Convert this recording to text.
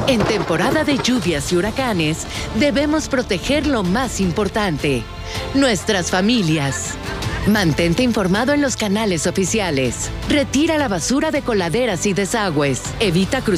En temporada de lluvias y huracanes, debemos proteger lo más importante, nuestras familias. Mantente informado en los canales oficiales. Retira la basura de coladeras y desagües. Evita cruzar